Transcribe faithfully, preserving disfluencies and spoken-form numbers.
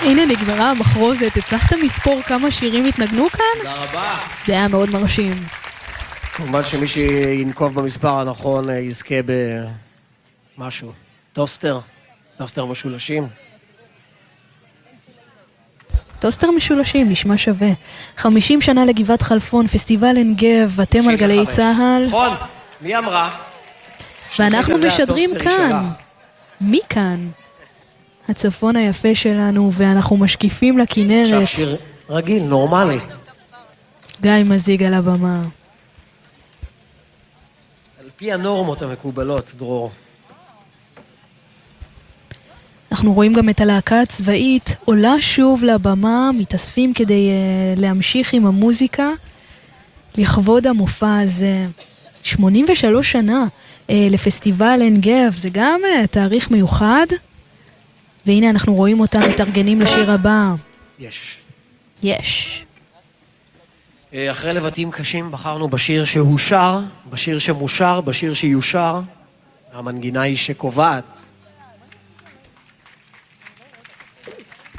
הנה נגמרה המחרוזת, הצלחתם לספור כמה שירים התנגנו כאן? תודה רבה. זה היה מאוד מרשים. כמובן שמי שינקוב במספר הנכון יזכה במשהו. טוסטר, טוסטר משולשים. טוסטר משולשים, נשמע שווה. חמישים שנה לגבעת חלפון, פסטיבל עין גב, אתם על גלי צהל. נכון, מי אמרה? ואנחנו משדרים כאן. מי כאן? הצפון היפה שלנו, ואנחנו משקיפים לכנרת. עכשיו שיר רגיל, נורמלי. גיא מזיג על הבמה. על פי הנורמות המקובלות, דרור. אנחנו רואים גם את הלהקה הצבאית עולה שוב לבמה, מתאספים כדי uh, להמשיך עם המוזיקה לכבוד המופע הזה. שמונים ושלוש שנה uh, לפסטיבל עין גב, זה גם uh, תאריך מיוחד, והנה אנחנו רואים אותם מתארגנים לשיר הבא. יש. יש. אחרי לבטים קשים בחרנו בשיר שהושר, בשיר שמושר, בשיר שיושר. המנגינה היא שקובעת.